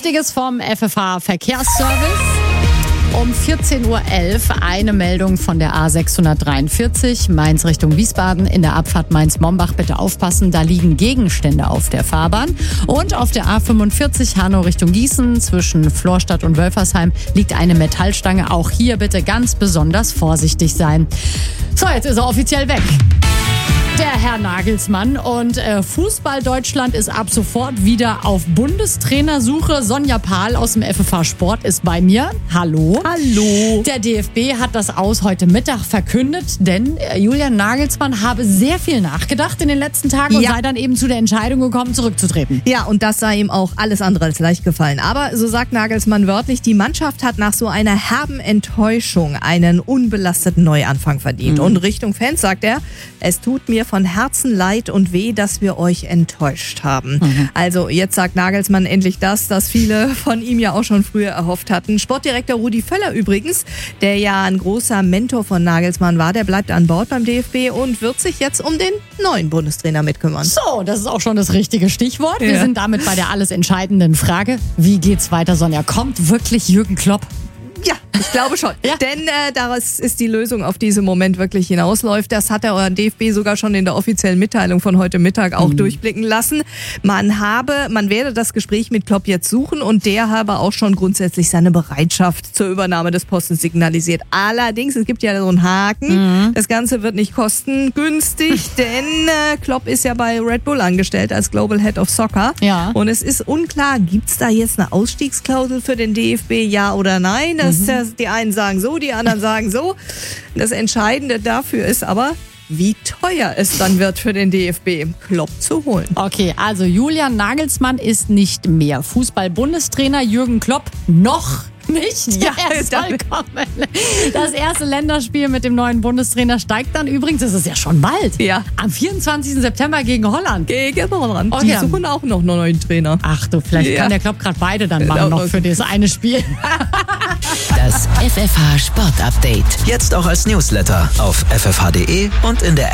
Wichtiges vom FFH Verkehrsservice. Um 14.11 Uhr eine Meldung von der A643 Mainz Richtung Wiesbaden. In der Abfahrt Mainz-Mombach bitte aufpassen, da liegen Gegenstände auf der Fahrbahn. Und auf der A45 Hanau Richtung Gießen zwischen Florstadt und Wölfersheim liegt eine Metallstange. Auch hier bitte ganz besonders vorsichtig sein. So, jetzt ist er offiziell weg. Der Herr Nagelsmann, und Fußball Deutschland ist ab sofort wieder auf Bundestrainersuche. Sonja Pahl aus dem FFH Sport ist bei mir. Hallo. Hallo. Der DFB hat das Aus heute Mittag verkündet, denn Julian Nagelsmann habe sehr viel nachgedacht in den letzten Tagen und sei dann eben zu der Entscheidung gekommen, zurückzutreten. Ja, und das sei ihm auch alles andere als leicht gefallen. Aber so sagt Nagelsmann wörtlich, die Mannschaft hat nach so einer herben Enttäuschung einen unbelasteten Neuanfang verdient. Und Richtung Fans sagt er, es tut mir von Herzen leid und weh, dass wir euch enttäuscht haben. Also jetzt sagt Nagelsmann endlich das viele von ihm ja auch schon früher erhofft hatten. Sportdirektor Rudi Völler übrigens, der ja ein großer Mentor von Nagelsmann war, der bleibt an Bord beim DFB und wird sich jetzt um den neuen Bundestrainer mitkümmern. So, das ist auch schon das richtige Stichwort. Wir sind damit bei der alles entscheidenden Frage. Wie geht's weiter, Sonja? Kommt wirklich Jürgen Klopp? Ja, ich glaube schon. Denn daraus ist die Lösung, auf die es im Moment wirklich hinausläuft. Das hat der DFB sogar schon in der offiziellen Mitteilung von heute Mittag auch durchblicken lassen. Man werde das Gespräch mit Klopp jetzt suchen und der habe auch schon grundsätzlich seine Bereitschaft zur Übernahme des Postens signalisiert. Allerdings, es gibt ja so einen Haken. Das Ganze wird nicht kostengünstig, denn Klopp ist ja bei Red Bull angestellt als Global Head of Soccer. Ja. Und es ist unklar, gibt es da jetzt eine Ausstiegsklausel für den DFB, ja oder nein? Die einen sagen so, die anderen sagen so. Das Entscheidende dafür ist aber, wie teuer es dann wird für den DFB, Klopp zu holen. Okay, also Julian Nagelsmann ist nicht mehr Fußball-Bundestrainer, Jürgen Klopp noch nicht. Ja, er soll kommen. Das erste Länderspiel mit dem neuen Bundestrainer steigt dann übrigens, das ist ja schon bald, am 24. September gegen Holland. Gegen Holland. Okay. Die suchen auch noch einen neuen Trainer. Ach du, vielleicht kann der Klopp gerade beide dann machen noch für das eine Spiel. Das FFH Sport Update. Jetzt auch als Newsletter auf ffh.de und in der